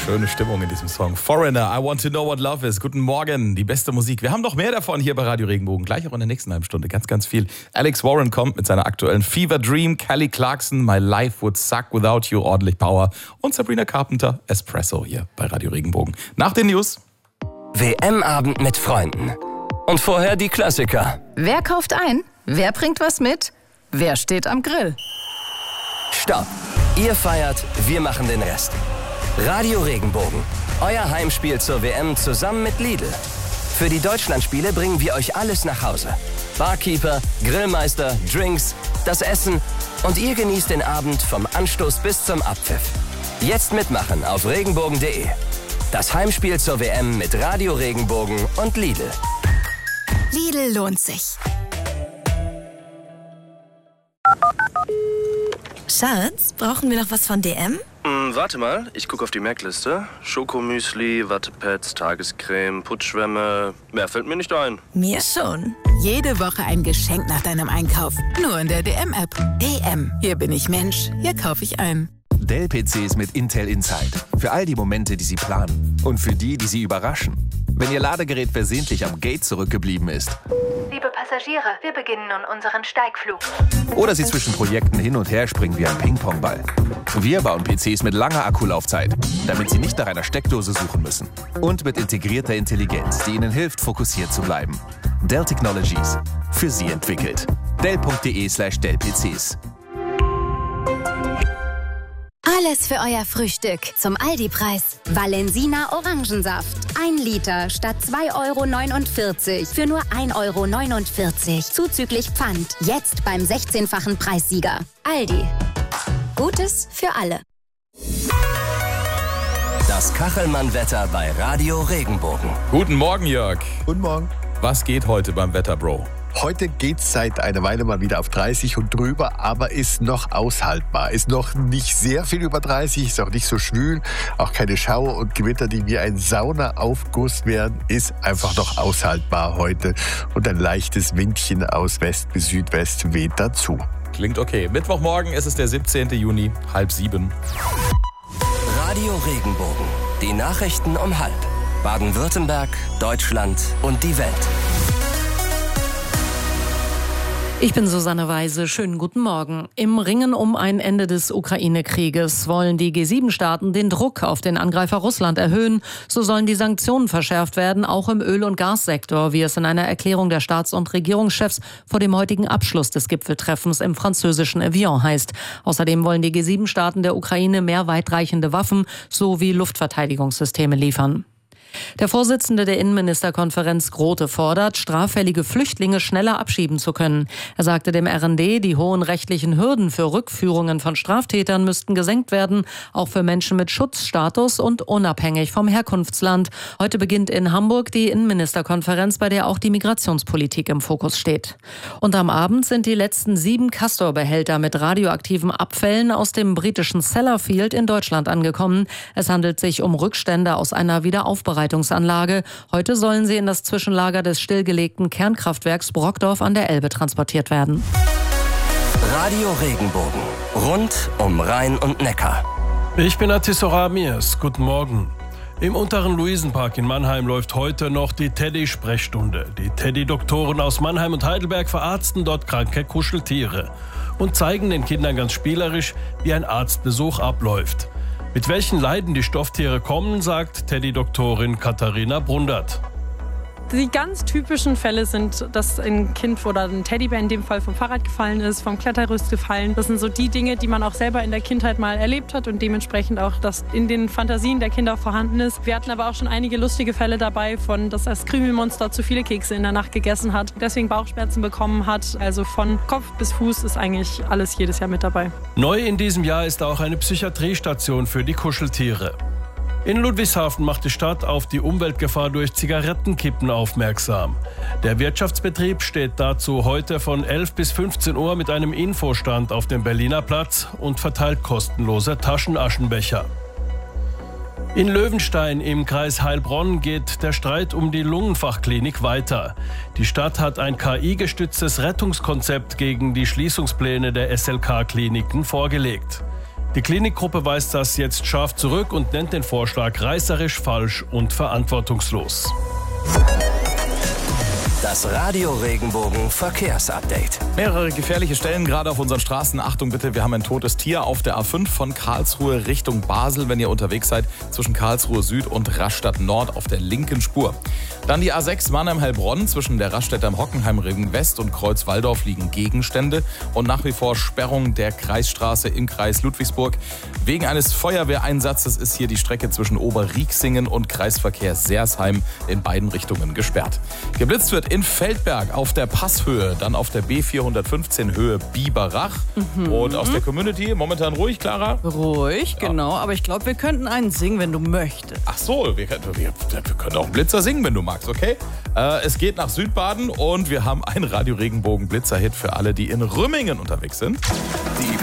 Schöne Stimmung in diesem Song. Foreigner, I want to know what love is. Guten Morgen, die beste Musik. Wir haben noch mehr davon hier bei Radio Regenbogen. Gleich auch in der nächsten halben Stunde. Ganz, ganz viel. Alex Warren kommt mit seiner aktuellen Fever Dream. Kelly Clarkson, My Life Would Suck Without You, ordentlich Power. Und Sabrina Carpenter, Espresso hier bei Radio Regenbogen. Nach den News. WM-Abend mit Freunden. Und vorher die Klassiker. Wer kauft ein? Wer bringt was mit? Wer steht am Grill? Stopp. Ihr feiert, wir machen den Rest. Radio Regenbogen. Euer Heimspiel zur WM zusammen mit Lidl. Für die Deutschlandspiele bringen wir euch alles nach Hause. Barkeeper, Grillmeister, Drinks, das Essen und ihr genießt den Abend vom Anstoß bis zum Abpfiff. Jetzt mitmachen auf regenbogen.de. Das Heimspiel zur WM mit Radio Regenbogen und Lidl. Lidl lohnt sich. Schatz, brauchen wir noch was von DM? Warte mal, ich gucke auf die Merkliste. Schokomüsli, Wattepads, Tagescreme, Putzschwämme. Mehr fällt mir nicht ein. Mir schon. Jede Woche ein Geschenk nach deinem Einkauf. Nur in der DM-App. DM. Hier bin ich Mensch. Hier kaufe ich ein. Dell-PCs mit Intel Inside. Für all die Momente, die Sie planen. Und für die, die Sie überraschen. Wenn Ihr Ladegerät versehentlich am Gate zurückgeblieben ist. Liebe Passagiere, wir beginnen nun unseren Steigflug. Oder Sie zwischen Projekten hin und her springen wie ein Ping-Pong-Ball. Wir bauen PCs mit langer Akkulaufzeit, damit Sie nicht nach einer Steckdose suchen müssen. Und mit integrierter Intelligenz, die Ihnen hilft, fokussiert zu bleiben. Dell Technologies. Für Sie entwickelt. Dell.de/Dell-PCs. Alles für euer Frühstück zum Aldi-Preis. Valensina Orangensaft. 1 Liter statt 2,49 € für nur 1,49 € zuzüglich Pfand. Jetzt beim 16-fachen Preissieger. Aldi. Gutes für alle. Das Kachelmann-Wetter bei Radio Regenbogen. Guten Morgen, Jörg. Guten Morgen. Was geht heute beim Wetter, Bro? Heute geht's seit einer Weile mal wieder auf 30 und drüber, aber ist noch aushaltbar. Ist noch nicht sehr viel über 30, ist auch nicht so schwül. Auch keine Schauer und Gewitter, die wie ein Saunaaufguss wären, ist einfach noch aushaltbar heute. Und ein leichtes Windchen aus West bis Südwest weht dazu. Klingt okay. Mittwochmorgen ist es der 17. Juni, 6:30. Radio Regenbogen. Die Nachrichten um 6:30. Baden-Württemberg, Deutschland und die Welt. Ich bin Susanne Weise. Schönen guten Morgen. Im Ringen um ein Ende des Ukraine-Krieges wollen die G7-Staaten den Druck auf den Angreifer Russland erhöhen. So sollen die Sanktionen verschärft werden, auch im Öl- und Gassektor, wie es in einer Erklärung der Staats- und Regierungschefs vor dem heutigen Abschluss des Gipfeltreffens im französischen Evian heißt. Außerdem wollen die G7-Staaten der Ukraine mehr weitreichende Waffen sowie Luftverteidigungssysteme liefern. Der Vorsitzende der Innenministerkonferenz Grote fordert, straffällige Flüchtlinge schneller abschieben zu können. Er sagte dem RND, die hohen rechtlichen Hürden für Rückführungen von Straftätern müssten gesenkt werden, auch für Menschen mit Schutzstatus und unabhängig vom Herkunftsland. Heute beginnt in Hamburg die Innenministerkonferenz, bei der auch die Migrationspolitik im Fokus steht. Und am Abend sind die letzten 7 Castor-Behälter mit radioaktiven Abfällen aus dem britischen Sellafield in Deutschland angekommen. Es handelt sich um Rückstände aus einer Wiederaufbereitung. Heute sollen sie in das Zwischenlager des stillgelegten Kernkraftwerks Brockdorf an der Elbe transportiert werden. Radio Regenbogen. Rund um Rhein und Neckar. Ich bin Atis Oramias. Guten Morgen. Im unteren Luisenpark in Mannheim läuft heute noch die Teddy-Sprechstunde. Die Teddy-Doktoren aus Mannheim und Heidelberg verarzten dort kranke Kuscheltiere und zeigen den Kindern ganz spielerisch, wie ein Arztbesuch abläuft. Mit welchen Leiden die Stofftiere kommen, sagt Teddy-Doktorin Katharina Brundert. Die ganz typischen Fälle sind, dass ein Kind oder ein Teddybär in dem Fall vom Fahrrad gefallen ist, vom Klettergerüst gefallen. Das sind so die Dinge, die man auch selber in der Kindheit mal erlebt hat und dementsprechend auch das in den Fantasien der Kinder vorhanden ist. Wir hatten aber auch schon einige lustige Fälle dabei, von dass das Krümelmonster zu viele Kekse in der Nacht gegessen hat, deswegen Bauchschmerzen bekommen hat. Also von Kopf bis Fuß ist eigentlich alles jedes Jahr mit dabei. Neu in diesem Jahr ist auch eine Psychiatriestation für die Kuscheltiere. In Ludwigshafen macht die Stadt auf die Umweltgefahr durch Zigarettenkippen aufmerksam. Der Wirtschaftsbetrieb steht dazu heute von 11 bis 15 Uhr mit einem Infostand auf dem Berliner Platz und verteilt kostenlose Taschenaschenbecher. In Löwenstein im Kreis Heilbronn geht der Streit um die Lungenfachklinik weiter. Die Stadt hat ein KI-gestütztes Rettungskonzept gegen die Schließungspläne der SLK-Kliniken vorgelegt. Die Klinikgruppe weist das jetzt scharf zurück und nennt den Vorschlag reißerisch, falsch und verantwortungslos. Das Radio Regenbogen Verkehrsupdate. Mehrere gefährliche Stellen gerade auf unseren Straßen. Achtung bitte, wir haben ein totes Tier auf der A5 von Karlsruhe Richtung Basel, wenn ihr unterwegs seid, zwischen Karlsruhe Süd und Rastatt Nord auf der linken Spur. Dann die A6 Mannheim-Heilbronn, zwischen der Raststätte am Hockenheimring West und Kreuz-Walldorf liegen Gegenstände und nach wie vor Sperrung der Kreisstraße im Kreis Ludwigsburg. Wegen eines Feuerwehreinsatzes ist hier die Strecke zwischen Oberrieksingen und Kreisverkehr Sersheim in beiden Richtungen gesperrt. Geblitzt wird in Feldberg auf der Passhöhe, dann auf der B415 Höhe Biberach. Und aus der Community momentan ruhig, Clara? Ruhig, genau. Aber ich glaube, wir könnten einen singen, wenn du möchtest. Ach so, wir können auch einen Blitzer singen, wenn du magst, okay? Es geht nach Südbaden und wir haben einen Radio Regenbogen Blitzer-Hit für alle, die in Rümmingen unterwegs sind. Die